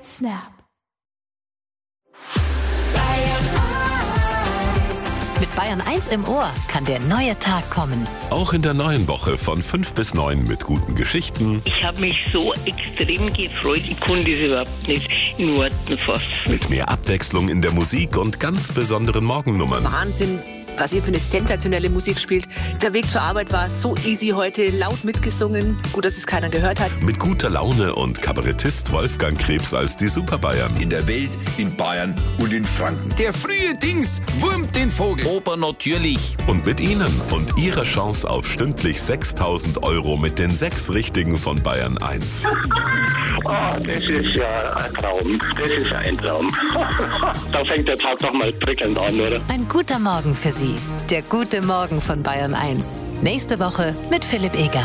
White Snap. Mit Bayern 1 im Ohr kann der neue Tag kommen. Auch in der neuen Woche von 5 bis 9 mit guten Geschichten. Ich habe mich so extrem gefreut, ich konnte es überhaupt nicht in Worten fassen. Mit mehr Abwechslung in der Musik und ganz besonderen Morgennummern. Wahnsinn, was ihr für eine sensationelle Musik spielt. Der Weg zur Arbeit war so easy heute, laut mitgesungen. Gut, dass es keiner gehört hat. Mit guter Laune und Kabarettist Wolfgang Krebs als die Superbayern. In der Welt, in Bayern und in Franken. Der frühe Dings wurmt den Vogel. Oper natürlich. Und mit Ihnen und Ihrer Chance auf stündlich 6.000 € mit den 6 Richtigen von Bayern 1. Das ist ja ein Traum. Das ist ein Traum. Da fängt der Tag doch mal prickelnd an, oder? Ein guter Morgen für Sie. Der gute Morgen von Bayern 1. Nächste Woche mit Philipp Eger.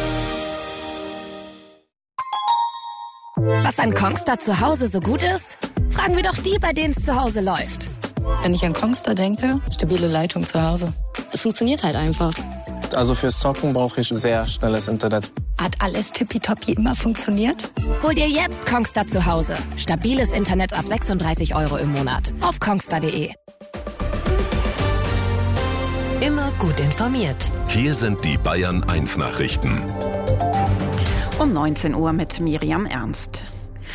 Was an Kongstar zu Hause so gut ist? Fragen wir doch die, bei denen es zu Hause läuft. Wenn ich an Kongstar denke, stabile Leitung zu Hause. Es funktioniert halt einfach. Also fürs Zocken brauche ich sehr schnelles Internet. Hat alles tippitoppi immer funktioniert? Hol dir jetzt Kongstar zu Hause. Stabiles Internet ab 36 € im Monat. Auf kongstar.de. Immer gut informiert. Hier sind die Bayern 1 Nachrichten. Um 19 Uhr mit Miriam Ernst.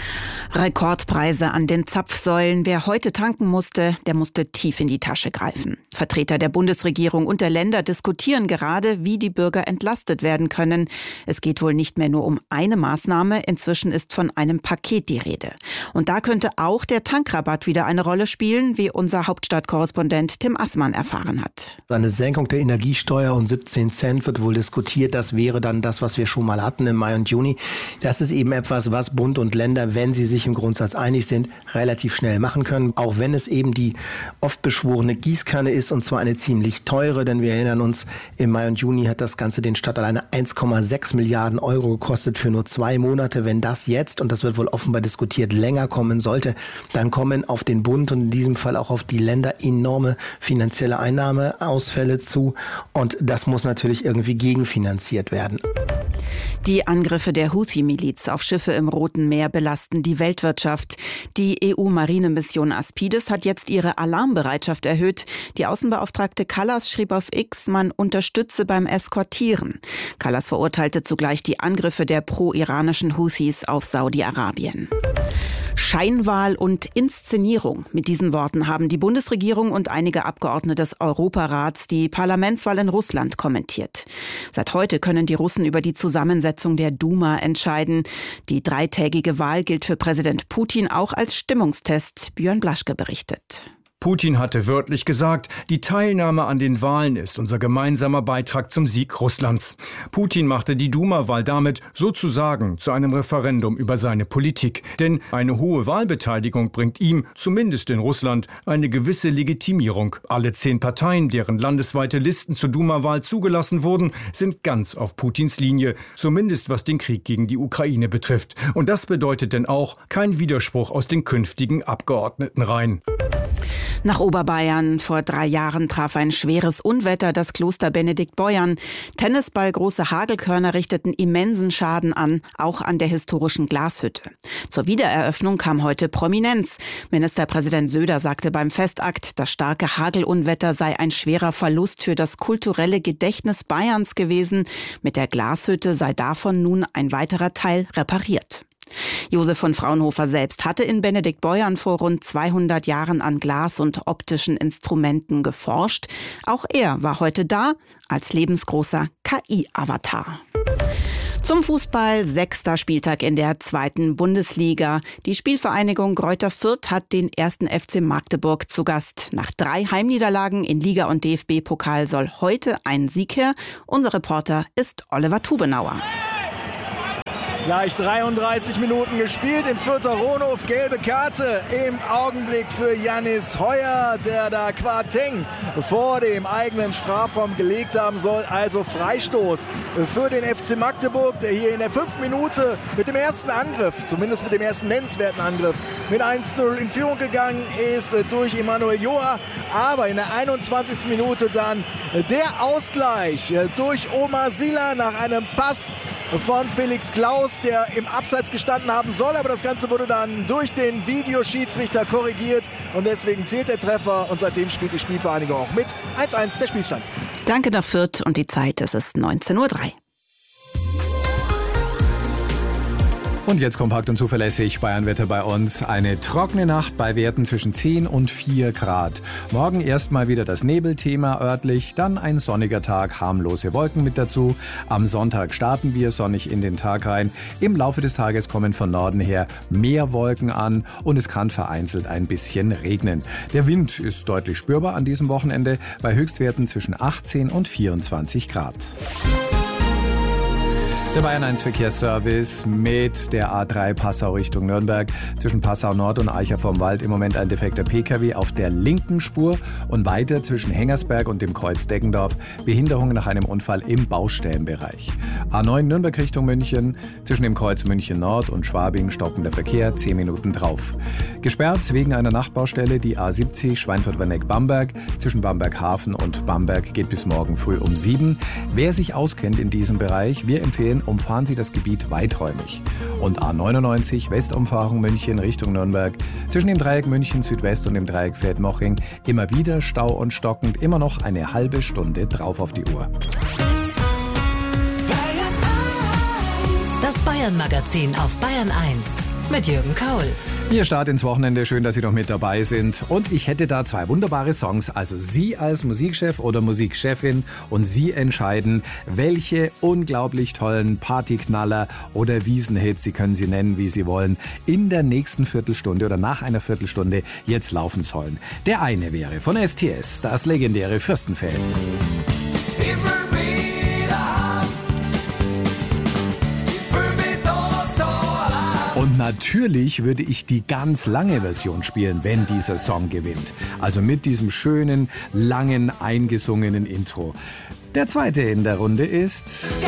Rekordpreise an den Zapfsäulen. Wer heute tanken musste, der musste tief in die Tasche greifen. Vertreter der Bundesregierung und der Länder diskutieren gerade, wie die Bürger entlastet werden können. Es geht wohl nicht mehr nur um eine Maßnahme. Inzwischen ist von einem Paket die Rede. Und da könnte auch der Tankrabatt wieder eine Rolle spielen, wie unser Hauptstadtkorrespondent Tim Assmann erfahren hat. Eine Senkung der Energiesteuer um 17 Cent wird wohl diskutiert. Das wäre dann das, was wir schon mal hatten im Mai und Juni. Das ist eben etwas, was Bund und Länder, wenn sie sich im Grundsatz einig sind, relativ schnell machen können. Auch wenn es eben die oft beschworene Gießkanne ist, und zwar eine ziemlich teure, denn wir erinnern uns, im Mai und Juni hat das Ganze den Stadt alleine 1,6 Milliarden € gekostet für nur 2 Monate. Wenn das jetzt, und das wird wohl offenbar diskutiert, länger kommen sollte, dann kommen auf den Bund und in diesem Fall auch auf die Länder enorme finanzielle Einnahmeausfälle zu. Und das muss natürlich irgendwie gegenfinanziert werden. Die Angriffe der Houthi-Miliz auf Schiffe im Roten Meer belasten die Weltwirtschaft. Die EU-Marinemission Aspides hat jetzt ihre Alarmbereitschaft erhöht. Die Außenbeauftragte Kallas schrieb auf X, man unterstütze beim Eskortieren. Kallas verurteilte zugleich die Angriffe der pro-iranischen Houthis auf Saudi-Arabien. Scheinwahl und Inszenierung. Mit diesen Worten haben die Bundesregierung und einige Abgeordnete des Europarats die Parlamentswahl in Russland kommentiert. Seit heute können die Russen über die Zusammensetzung der Duma entscheiden. Die 3-tägige Wahl gilt für Präsident Putin auch als Stimmungstest. Björn Blaschke berichtet. Putin hatte wörtlich gesagt, die Teilnahme an den Wahlen ist unser gemeinsamer Beitrag zum Sieg Russlands. Putin machte die Duma-Wahl damit sozusagen zu einem Referendum über seine Politik. Denn eine hohe Wahlbeteiligung bringt ihm, zumindest in Russland, eine gewisse Legitimierung. Alle 10 Parteien, deren landesweite Listen zur Duma-Wahl zugelassen wurden, sind ganz auf Putins Linie, zumindest was den Krieg gegen die Ukraine betrifft. Und das bedeutet denn auch kein Widerspruch aus den künftigen Abgeordnetenreihen. Nach Oberbayern. Vor 3 Jahren traf ein schweres Unwetter das Kloster Benediktbeuern. Tennisballgroße Hagelkörner richteten immensen Schaden an, auch an der historischen Glashütte. Zur Wiedereröffnung kam heute Prominenz. Ministerpräsident Söder sagte beim Festakt, das starke Hagelunwetter sei ein schwerer Verlust für das kulturelle Gedächtnis Bayerns gewesen. Mit der Glashütte sei davon nun ein weiterer Teil repariert. Josef von Fraunhofer selbst hatte in Benediktbeuern vor rund 200 Jahren an Glas- und optischen Instrumenten geforscht. Auch er war heute da als lebensgroßer KI-Avatar. Zum Fußball, 6. Spieltag in der 2. Bundesliga. Die Spielvereinigung Greuther Fürth hat den 1. FC Magdeburg zu Gast. Nach 3 Heimniederlagen in Liga und DFB-Pokal soll heute ein Sieg her. Unser Reporter ist Oliver Tubenauer. Gleich 33 Minuten gespielt im Fürther Rohnhof. Gelbe Karte im Augenblick für Jannis Heuer, der da Quateng vor dem eigenen Strafraum gelegt haben soll. Also Freistoß für den FC Magdeburg, der hier in der 5. Minute mit dem ersten Angriff, zumindest mit dem ersten nennenswerten Angriff, mit 1:0 in Führung gegangen ist durch Emanuel Joa. Aber in der 21. Minute dann der Ausgleich durch Omar Sila nach einem Pass von Felix Klaus, der im Abseits gestanden haben soll, aber das Ganze wurde dann durch den Videoschiedsrichter korrigiert und deswegen zählt der Treffer und seitdem spielt die Spielvereinigung auch mit. 1:1 der Spielstand. Danke nach Fürth und die Zeit, es ist 19:03 Uhr. Und jetzt kompakt und zuverlässig Bayernwetter bei uns. Eine trockene Nacht bei Werten zwischen 10 und 4 Grad. Morgen erstmal wieder das Nebelthema örtlich, dann ein sonniger Tag, harmlose Wolken mit dazu. Am Sonntag starten wir sonnig in den Tag rein. Im Laufe des Tages kommen von Norden her mehr Wolken an und es kann vereinzelt ein bisschen regnen. Der Wind ist deutlich spürbar an diesem Wochenende bei Höchstwerten zwischen 18 und 24 Grad. Der Bayern 1 Verkehrsservice mit der A3 Passau Richtung Nürnberg. Zwischen Passau Nord und Eicher vom Wald im Moment ein defekter Pkw auf der linken Spur und weiter zwischen Hengersberg und dem Kreuz Deggendorf Behinderung nach einem Unfall im Baustellenbereich. A9 Nürnberg Richtung München. Zwischen dem Kreuz München Nord und Schwabing stockender Verkehr, 10 Minuten drauf. Gesperrt wegen einer Nachtbaustelle die A70 Schweinfurt-Werneck-Bamberg. Zwischen Bamberg-Hafen und Bamberg geht bis morgen früh um 7. Wer sich auskennt in diesem Bereich, wir empfehlen, umfahren Sie das Gebiet weiträumig. Und A99 Westumfahrung München Richtung Nürnberg. Zwischen dem Dreieck München Südwest und dem Dreieck Feldmoching immer wieder Stau und stockend, immer noch eine halbe Stunde drauf auf die Uhr. Das Bayern-Magazin auf Bayern 1 mit Jürgen Kaul. Ihr Start ins Wochenende, schön, dass Sie noch mit dabei sind. Und ich hätte da 2 wunderbare Songs. Also Sie als Musikchef oder Musikchefin und Sie entscheiden, welche unglaublich tollen Partyknaller oder Wiesenhits, Sie können sie nennen, wie Sie wollen, in der nächsten Viertelstunde oder nach einer Viertelstunde jetzt laufen sollen. Der eine wäre von STS, das legendäre Fürstenfeld. Und natürlich würde ich die ganz lange Version spielen, wenn dieser Song gewinnt. Also mit diesem schönen, langen, eingesungenen Intro. Der zweite in der Runde ist...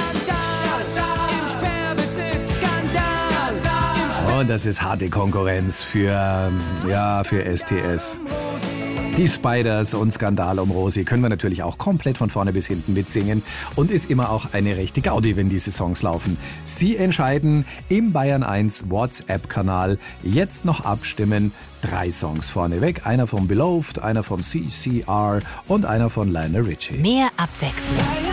Und das ist harte Konkurrenz für STS. Die Spiders und Skandal um Rosi können wir natürlich auch komplett von vorne bis hinten mitsingen und ist immer auch eine rechte Gaudi, wenn diese Songs laufen. Sie entscheiden im Bayern 1 WhatsApp-Kanal. Jetzt noch abstimmen. 3 Songs vorneweg. Einer von Beloved, einer von CCR und einer von Lionel Richie. Mehr Abwechslung.